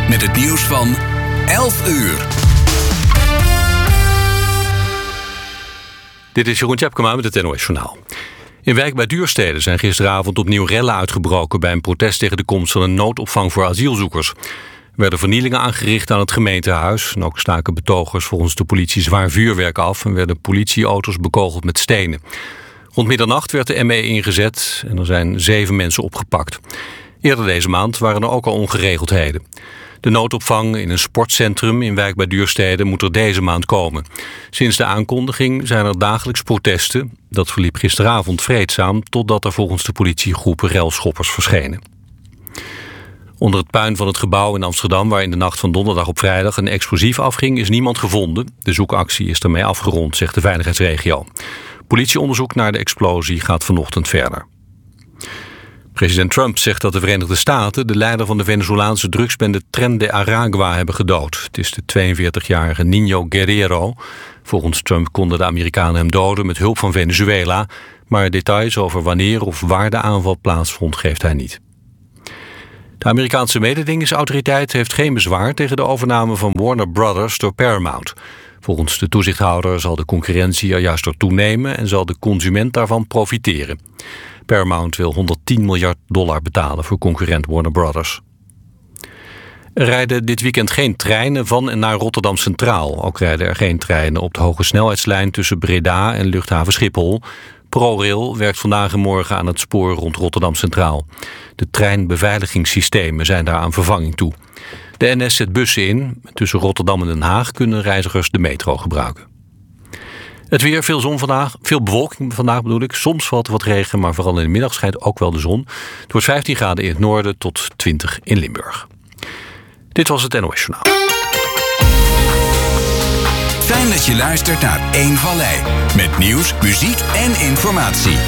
met het nieuws van 11 uur. Dit is Jeroen Tjepkema met het NOS Journaal. In Wijk bij Duurstede zijn gisteravond opnieuw rellen uitgebroken bij een protest tegen de komst van een noodopvang voor asielzoekers. Er werden vernielingen aangericht aan het gemeentehuis. En ook staken betogers volgens de politie zwaar vuurwerk af en werden politieauto's bekogeld met stenen. Rond middernacht werd de ME ingezet en er zijn 7 mensen opgepakt. Eerder deze maand waren er ook al ongeregeldheden. De noodopvang in een sportcentrum in Wijk bij Duurstede moet er deze maand komen. Sinds de aankondiging zijn er dagelijks protesten. Dat verliep gisteravond vreedzaam totdat er volgens de politie groepen relschoppers verschenen. Onder het puin van het gebouw in Amsterdam, waar in de nacht van donderdag op vrijdag een explosief afging, is niemand gevonden. De zoekactie is ermee afgerond, zegt de veiligheidsregio. Politieonderzoek naar de explosie gaat vanochtend verder. President Trump zegt dat de Verenigde Staten de leider van de Venezolaanse drugsbende Tren de Aragua hebben gedood. Het is de 42-jarige Niño Guerrero. Volgens Trump konden de Amerikanen hem doden met hulp van Venezuela, maar details over wanneer of waar de aanval plaatsvond geeft hij niet. De Amerikaanse mededingingsautoriteit heeft geen bezwaar tegen de overname van Warner Brothers door Paramount. Volgens de toezichthouder zal de concurrentie er juist door toenemen en zal de consument daarvan profiteren. Paramount wil $110 miljard betalen voor concurrent Warner Brothers. Er rijden dit weekend geen treinen van en naar Rotterdam Centraal. Ook rijden er geen treinen op de hoge snelheidslijn tussen Breda en luchthaven Schiphol. ProRail werkt vandaag en morgen aan het spoor rond Rotterdam Centraal. De treinbeveiligingssystemen zijn daar aan vervanging toe. De NS zet bussen in. Tussen Rotterdam en Den Haag kunnen reizigers de metro gebruiken. Het weer, veel zon vandaag, veel bewolking vandaag bedoel ik. Soms valt er wat regen, maar vooral in de middag schijnt ook wel de zon. Het wordt 15 graden in het noorden tot 20 in Limburg. Dit was het NOS Journaal. Fijn dat je luistert naar 1 Vallei. Met nieuws, muziek en informatie.